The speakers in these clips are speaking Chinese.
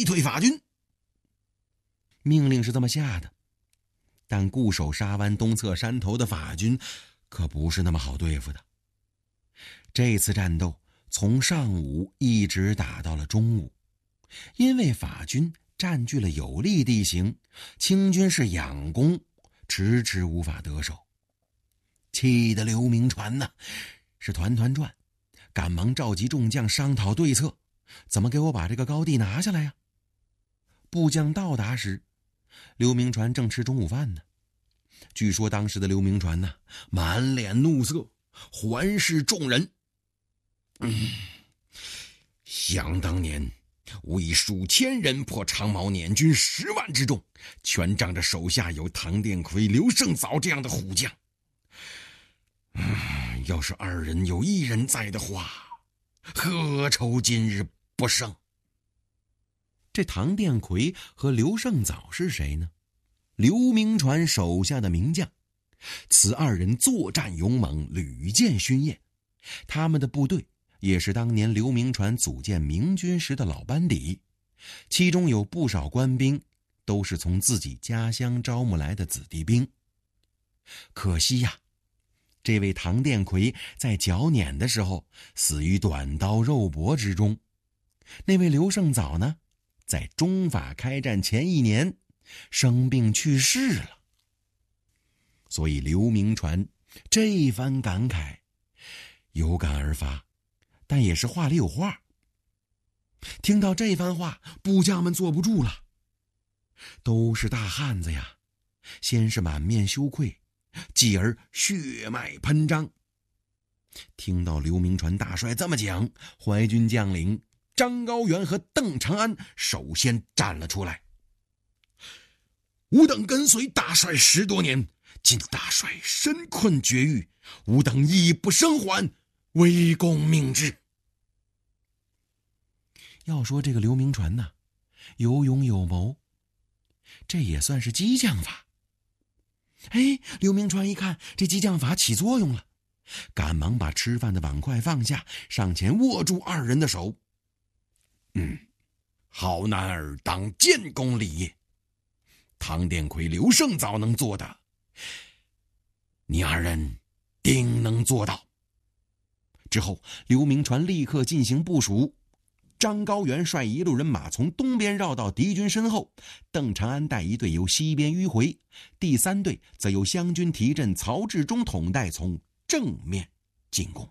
击退法军。命令是这么下的，但固守沙湾东侧山头的法军可不是那么好对付的。这次战斗从上午一直打到了中午，因为法军占据了有利地形，清军是仰攻，迟迟无法得手。气得刘铭传是团团转，赶忙召集众将商讨对策，怎么给我把这个高地拿下来呀？部将到达时，刘铭传正吃中午饭呢。据说当时的刘铭传满脸怒色，环视众人。想当年吾以数千人破长毛捻军10万之众，全仗着手下有唐殿魁、刘胜藻这样的虎将。要是2人有1人在的话，何愁今日不胜？这唐殿魁和刘胜藻是谁呢？刘铭传手下的名将，此2人作战勇猛，屡建勋业。他们的部队也是当年刘铭传组建明军时的老班底，其中有不少官兵都是从自己家乡招募来的子弟兵。可惜呀，这位唐殿魁在剿捻的时候死于短刀肉搏之中，那位刘胜藻呢，在中法开战前1年生病去世了。所以刘铭传这番感慨有感而发，但也是话里有话。听到这番话，部将们坐不住了，都是大汉子呀，先是满面羞愧，继而血脉喷张。听到刘铭传大帅这么讲，淮军将领张高原和邓长安首先站了出来。吾等跟随大帅10多年，今大帅身困绝域，吾等义不生还，围攻命之。要说这个刘铭传有勇有谋，这也算是激将法。刘铭传一看这激将法起作用了，赶忙把吃饭的碗筷放下，上前握住2人的手。好男儿当建功立业，唐殿魁、刘胜藻能做的，你2人定能做到。之后刘铭传立刻进行部署，张高原率1路人马从东边绕到敌军身后，邓长安带1队由西边迂回，第3队则由湘军提镇曹志忠统带从正面进攻。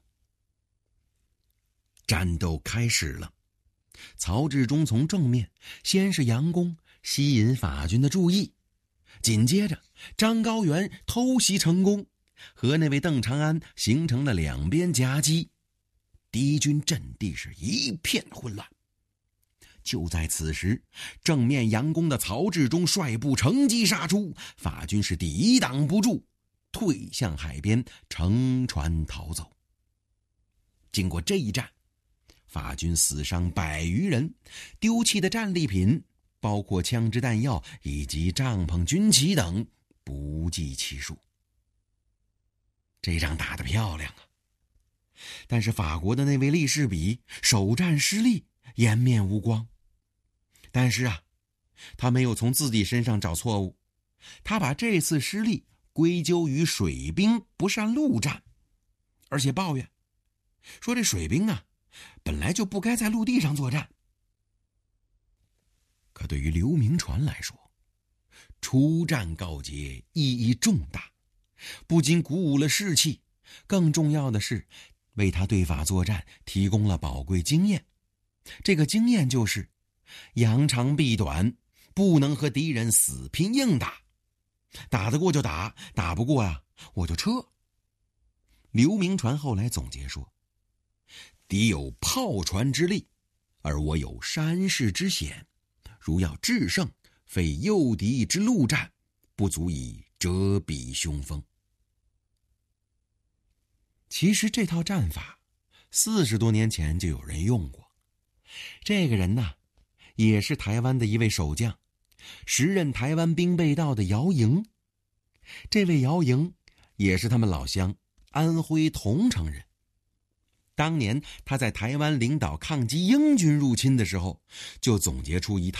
战斗开始了，曹志忠从正面先是佯攻，吸引法军的注意，紧接着张高原偷袭成功，和那位邓长安形成了2边夹击，敌军阵地是一片混乱。就在此时，正面佯攻的曹志忠率部乘机杀出，法军是抵挡不住，退向海边，乘船逃走。经过这一战，法军死伤100余人，丢弃的战利品包括枪支弹药以及帐篷军旗等不计其数。这仗打得漂亮啊！但是法国的那位利士比首战失利，颜面无光。但是他没有从自己身上找错误，他把这次失利归咎于水兵不善陆战，而且抱怨说这水兵本来就不该在陆地上作战。可对于刘铭传来说，出战告捷意义重大，不仅鼓舞了士气，更重要的是为他对法作战提供了宝贵经验。这个经验就是扬长避短，不能和敌人死拼硬打，打得过就打，打不过我就撤。刘铭传后来总结说，敌有炮船之利，而我有山势之险，如要制胜，非诱敌之陆战，不足以遮蔽凶锋。其实这套战法40多年前就有人用过，这个人也是台湾的一位守将，时任台湾兵备道的姚营。这位姚营也是他们老乡安徽桐城人。当年他在台湾领导抗击英军入侵的时候，就总结出一套